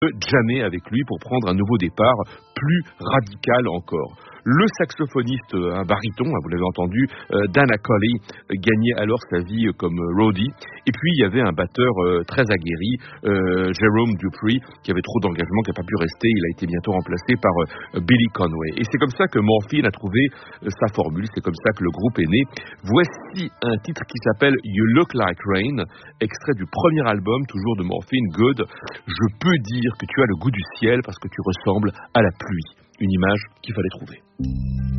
jammer avec lui pour prendre un nouveau départ plus radical encore. Le saxophoniste, un baryton, vous l'avez entendu, Dan Acoley, gagnait alors sa vie comme roadie. Et puis il y avait un batteur très aguerri, Jerome Dupree, qui avait trop d'engagement, qui n'a pas pu rester. Il a été bientôt remplacé par Billy Conway. Et c'est comme ça que Morphine a trouvé sa formule. C'est comme ça que le groupe est né. Voici un titre qui s'appelle You Look Like Rain, extrait du premier album, toujours de Morphine, Good. Je peux dire que tu as le goût du ciel parce que tu ressembles à la pluie. Une image qu'il fallait trouver.